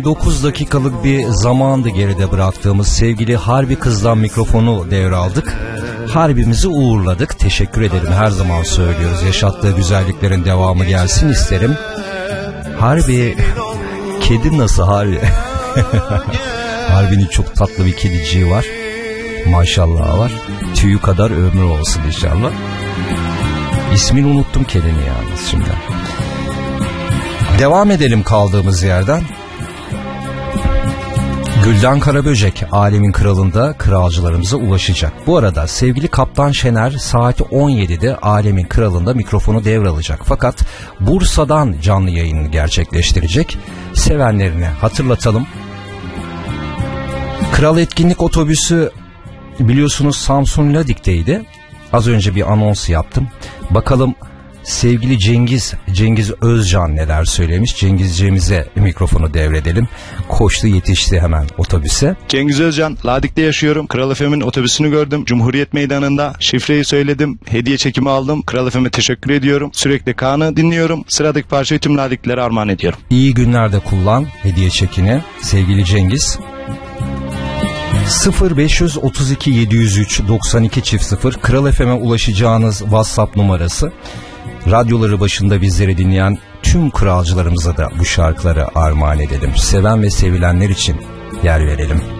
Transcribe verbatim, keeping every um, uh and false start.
dokuz dakikalık bir zamandı geride bıraktığımız sevgili Harbi Kız'dan mikrofonu devraldık. Harbimizi uğurladık. Teşekkür ederim, her zaman söylüyoruz. Yaşattığı güzelliklerin devamı gelsin isterim. Harbi, kedi nasıl Harbi? Harbi'nin çok tatlı bir kediciği var. Maşallah var. Tüyü kadar ömrü olsun inşallah. İsmini unuttum kedinin yalnız şimdi. Devam edelim kaldığımız yerden. Gülden Karaböcek Alemin Kralı'nda kralcılarımıza ulaşacak. Bu arada sevgili Kaptan Şener saat on yedide Alemin Kralı'nda mikrofonu devralacak. Fakat Bursa'dan canlı yayını gerçekleştirecek. Sevenlerine hatırlatalım. Kral Etkinlik Otobüsü biliyorsunuz Samsun Ladik'teydi. Az önce bir anons yaptım. Bakalım sevgili Cengiz, Cengiz Özcan neler söylemiş. Cengizciğimize mikrofonu devredelim. Koştu yetişti hemen otobüse. Cengiz Özcan, Ladik'te yaşıyorum. Kral F M'in otobüsünü gördüm. Cumhuriyet Meydanı'nda şifreyi söyledim. Hediye çekimi aldım. Kral F M'e teşekkür ediyorum. Sürekli Kaan'ı dinliyorum. Sıradaki parçayı tüm Ladiklere armağan ediyorum. İyi günlerde kullan hediye çekini sevgili Cengiz. sıfır beş otuz iki yedi yüz üç doksan iki çift sıfır Kral F M'e ulaşacağınız WhatsApp numarası. Radyoları başında bizleri dinleyen tüm kralcılarımıza da bu şarkıları armağan edelim. Seven ve sevilenler için yer verelim.